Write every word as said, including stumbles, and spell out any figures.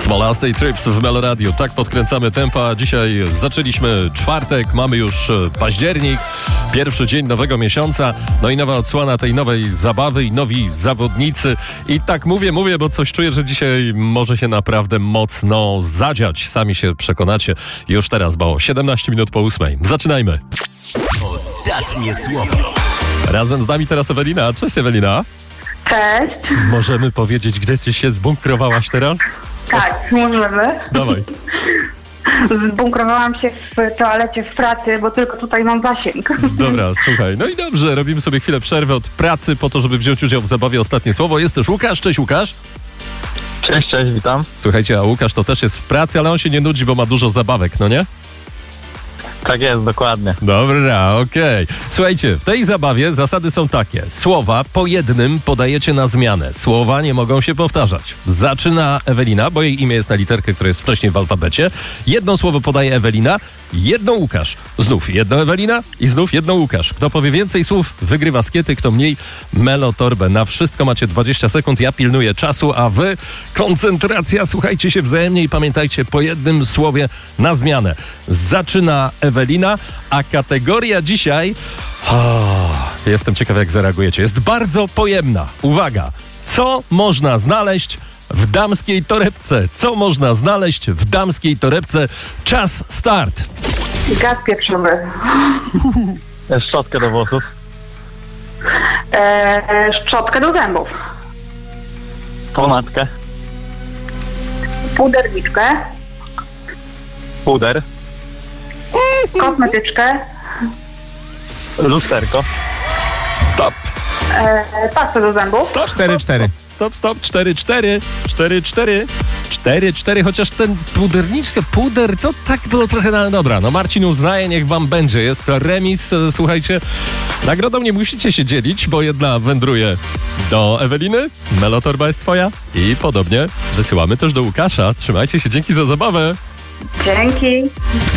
Smolastej Trips w Meloradiu. Tak podkręcamy tempa. Dzisiaj zaczęliśmy czwartek, mamy już październik, pierwszy dzień nowego miesiąca, no i nowa odsłona tej nowej zabawy i nowi zawodnicy. I tak mówię, mówię, bo coś czuję, że dzisiaj może się naprawdę mocno zadziać. Sami się przekonacie już teraz, bo siedemnaście minut po ósmej. Zaczynajmy. Ostatnie słowo. Razem z nami teraz Ewelina. Cześć, Ewelina. Cześć. Możemy powiedzieć, gdzie ty się zbunkrowałaś teraz? Tak, możemy. Dawaj. Zbunkrowałam się w toalecie w pracy, bo tylko tutaj mam zasięg. Dobra, słuchaj. No i dobrze, robimy sobie chwilę przerwy od pracy po to, żeby wziąć udział w zabawie Ostatnie Słowo. Jest też Łukasz. Cześć, Łukasz. Cześć, cześć, witam. Słuchajcie, a Łukasz to też jest w pracy, ale on się nie nudzi, bo ma dużo zabawek, no nie? Tak jest, dokładnie. Dobra, okej. Okay. Słuchajcie, w tej zabawie zasady są takie. Słowa po jednym podajecie na zmianę. Słowa nie mogą się powtarzać. Zaczyna Ewelina, bo jej imię jest na literkę, która jest wcześniej w alfabecie. Jedno słowo podaje Ewelina, jedno Łukasz. Znów jedno Ewelina i znów jedno Łukasz. Kto powie więcej słów, wygrywa skiety, kto mniej, melotorbę. Na wszystko macie dwadzieścia sekund, ja pilnuję czasu, a wy koncentracja, słuchajcie się wzajemnie i pamiętajcie po jednym słowie na zmianę. Zaczyna Ewelina, a kategoria dzisiaj, oh, jestem ciekaw, jak zareagujecie, jest bardzo pojemna. Uwaga, co można znaleźć w damskiej torebce? Co można znaleźć w damskiej torebce? Czas, start. Gaz pieprzowy. Szczotkę do włosów. E, szczotkę do zębów. Pomadkę. Puderniczkę. Puder. Kosmetyczkę. Lusterko. Stop. E, pastę do zębów. Stop, cztery cztery. Stop, stop, cztery cztery. cztery cztery. cztery cztery, chociaż ten puderniczkę, puder, to tak było trochę, no dobra, no Marcin uznaje, niech wam będzie. Jest remis, słuchajcie. Nagrodą nie musicie się dzielić, bo jedna wędruje do Eweliny, melotorba jest twoja i podobnie wysyłamy też do Łukasza. Trzymajcie się, dzięki za zabawę. Dzięki.